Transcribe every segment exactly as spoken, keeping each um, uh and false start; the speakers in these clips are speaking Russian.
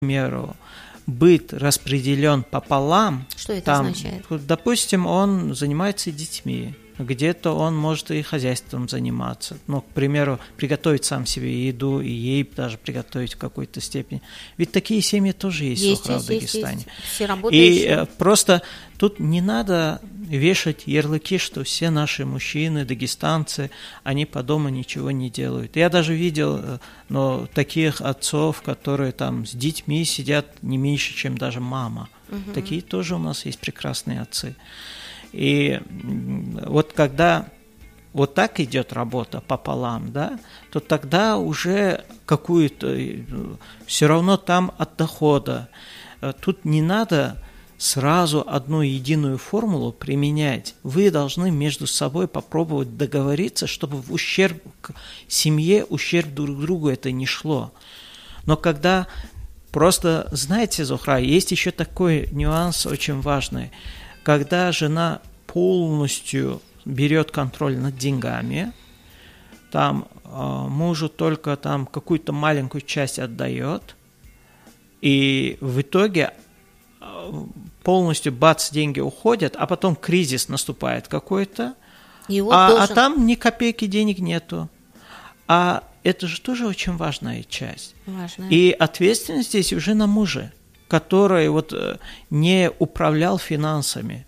примеру, быт распределен пополам. Что это там, означает? Допустим, он занимается детьми, где-то он может и хозяйством заниматься. Ну, к примеру, приготовить сам себе еду и ей даже приготовить в какой-то степени. Ведь такие семьи тоже есть, есть в Дагестане. Есть, есть. Все работающие. И просто тут не надо вешать ярлыки, что все наши мужчины, дагестанцы, они по дому ничего не делают. Я даже видел но, таких отцов, которые там с детьми сидят не меньше, чем даже мама. Угу. Такие тоже у нас есть прекрасные отцы. И вот когда вот так идет работа пополам, да, то тогда уже какую-то, все равно там от дохода. Тут не надо сразу одну единую формулу применять. Вы должны между собой попробовать договориться, чтобы в ущерб к семье, ущерб друг другу это не шло. Но когда просто, знаете, Зухра, есть еще такой нюанс очень важный. Когда жена полностью берет контроль над деньгами, там э, мужу только там какую-то маленькую часть отдает, и в итоге э, полностью бац, деньги уходят, а потом кризис наступает какой-то, а, должен... а там ни копейки денег нету. А это же тоже очень важная часть. Важная. И ответственность здесь уже на муже, который вот не управлял финансами.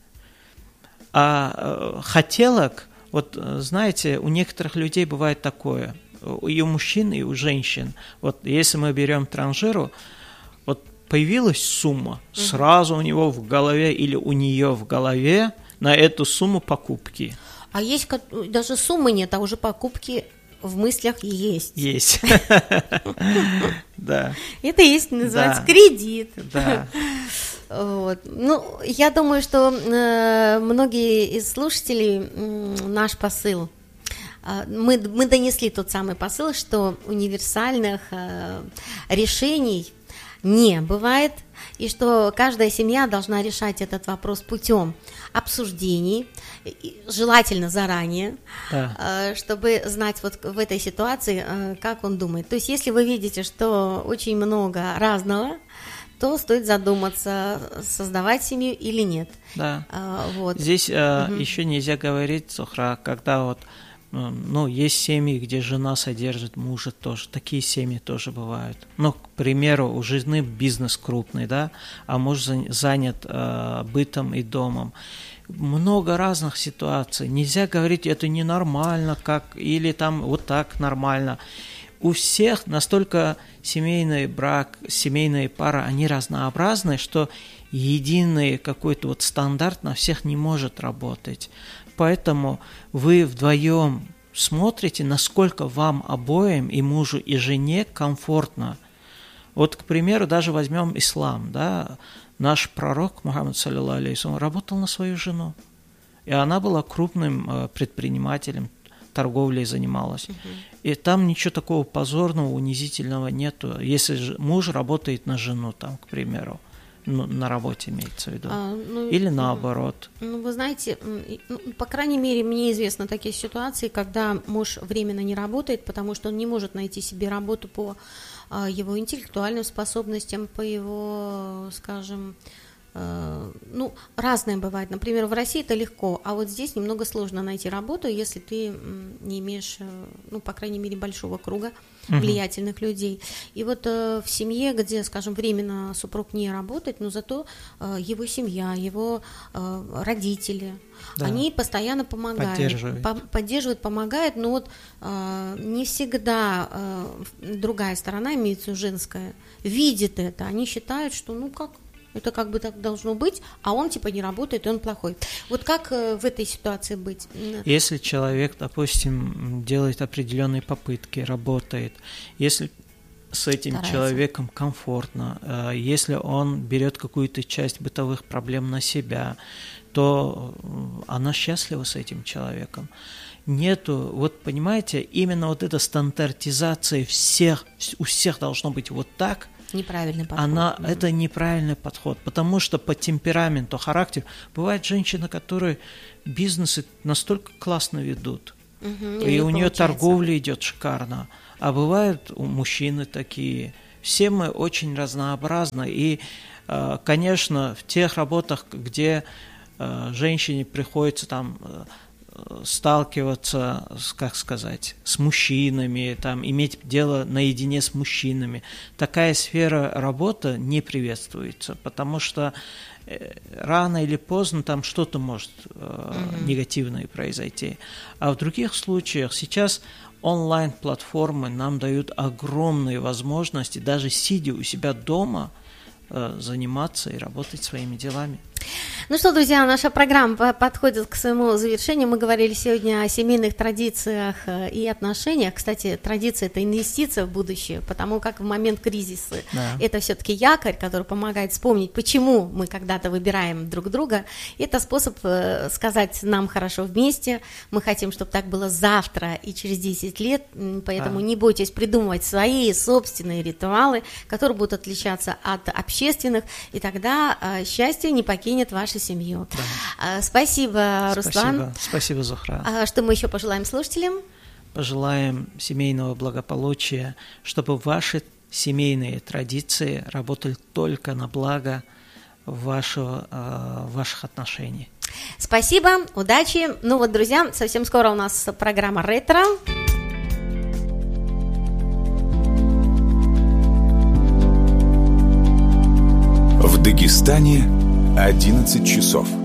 А хотелок, вот знаете, у некоторых людей бывает такое, и у мужчин, и у женщин. Вот если мы берем транжиру, вот появилась сумма, угу. сразу у него в голове или у нее в голове на эту сумму покупки. А есть даже суммы нет, а уже покупки в мыслях есть. Есть. Да. Это есть, называется, кредит. Да. Вот. Ну, я думаю, что э, многие из слушателей э, наш посыл, э, мы, мы донесли тот самый посыл, что универсальных э, решений не бывает, и что каждая семья должна решать этот вопрос путем обсуждений, желательно заранее, да. чтобы знать вот в этой ситуации, как он думает. То есть, если вы видите, что очень много разного, то стоит задуматься, создавать семью или нет. Да. А, вот. Здесь угу. еще нельзя говорить, Зухра, когда вот, ну, есть семьи, где жена содержит мужа тоже, такие семьи тоже бывают. Ну, к примеру, у жены бизнес крупный, да, а муж занят э, бытом и домом. Много разных ситуаций. Нельзя говорить, это ненормально, как, или там вот так нормально. У всех настолько семейный брак, семейная пара, они разнообразны, что единый какой-то вот стандарт на всех не может работать. Поэтому вы вдвоем смотрите, насколько вам обоим, и мужу, и жене, комфортно. Вот, к примеру, даже возьмем ислам, да, наш пророк Мухаммад, саллиллаху алейхи ва саллям, работал на свою жену, и она была крупным предпринимателем, торговлей занималась. Uh-huh. И там ничего такого позорного, унизительного нету, если муж работает на жену, там, к примеру. Ну, на работе имеется в виду. А, ну, или наоборот. Ну, вы знаете, ну, по крайней мере, мне известны такие ситуации, когда муж временно не работает, потому что он не может найти себе работу по а, его интеллектуальным способностям, по его, скажем, а, ну, разное бывает. Например, в России это легко, а вот здесь немного сложно найти работу, если ты не имеешь, ну, по крайней мере, большого круга влиятельных uh-huh. людей. И вот э, в семье, где, скажем, временно супруг не работает, но зато э, его семья, его э, родители, да. они постоянно помогают. Поддерживают. По- поддерживают, помогают, но вот э, не всегда э, другая сторона, имеется в виду женская, видит это. Они считают, что ну как, это как бы так должно быть, а он типа не работает, и он плохой. Вот как э, в этой ситуации быть? Если человек, допустим, делает определенные попытки, работает, если с этим Старается. человеком комфортно, э, если он берет какую-то часть бытовых проблем на себя, то она счастлива с этим человеком. Нету, вот понимаете, именно вот эта стандартизация всех, у всех должно быть вот так. Неправильный подход. Она, mm-hmm. Это неправильный подход, потому что по темпераменту, характеру, бывают женщины, которые бизнесы настолько классно ведут, mm-hmm. и у нее торговля идет шикарно, а бывают у мужчины такие, все мы очень разнообразны. И, конечно, в тех работах, где женщине приходится там сталкиваться, как сказать, с мужчинами, там, иметь дело наедине с мужчинами, такая сфера работы не приветствуется, потому что рано или поздно там что-то может э, mm-hmm. негативное произойти. А в других случаях сейчас онлайн-платформы нам дают огромные возможности, даже сидя у себя дома, э, заниматься и работать своими делами. Ну что, друзья, наша программа подходит к своему завершению. Мы говорили сегодня о семейных традициях и отношениях. Кстати, традиция – это инвестиция в будущее, потому как в момент кризиса да. это все-таки якорь, который помогает вспомнить, почему мы когда-то выбираем друг друга. Это способ сказать нам хорошо вместе. Мы хотим, чтобы так было завтра и через десять лет, поэтому да. не бойтесь придумывать свои собственные ритуалы, которые будут отличаться от общественных, и тогда счастье не покинет вашу семью. Да. Спасибо, Руслан. Спасибо, Спасибо, Зухра. Что мы еще пожелаем слушателям? Пожелаем семейного благополучия, чтобы ваши семейные традиции работали только на благо вашего, ваших отношений. Спасибо, удачи. Ну вот, друзья, совсем скоро у нас программа «Ретро». В Дагестане одиннадцать часов.